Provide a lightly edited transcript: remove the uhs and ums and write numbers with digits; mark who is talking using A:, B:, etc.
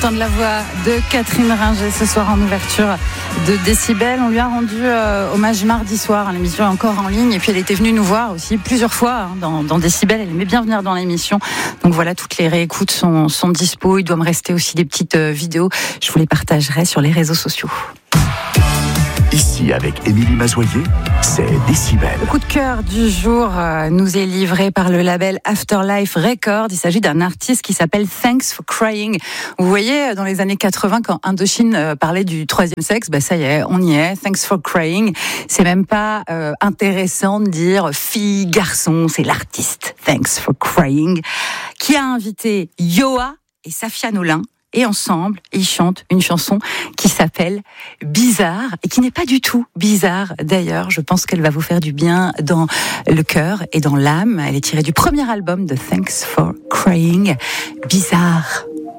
A: De la voix de Catherine Ringer ce soir en ouverture de Décibel. On lui a rendu hommage mardi soir. L'émission est encore en ligne et puis elle était venue nous voir aussi plusieurs fois dans Décibel. Elle aimait bien venir dans l'émission. Donc voilà, toutes les réécoutes sont dispo. Il doit me rester aussi des petites vidéos. Je vous les partagerai sur les réseaux sociaux.
B: Ici, avec Émilie Mazoyer, c'est Décibel.
A: Le coup de cœur du jour nous est livré par le label Afterlife Records. Il s'agit d'un artiste qui s'appelle Thanks for Crying. Vous voyez, dans les années 80, quand Indochine parlait du troisième sexe, ça y est, on y est. Thanks for Crying. C'est même pas intéressant de dire fille, garçon, c'est l'artiste Thanks for Crying qui a invité Yoa et Safia Nolin. Et ensemble, ils chantent une chanson qui s'appelle Bizarre et qui n'est pas du tout bizarre. D'ailleurs, je pense qu'elle va vous faire du bien dans le cœur et dans l'âme. Elle est tirée du premier album de Thanks for Crying, Bizarre.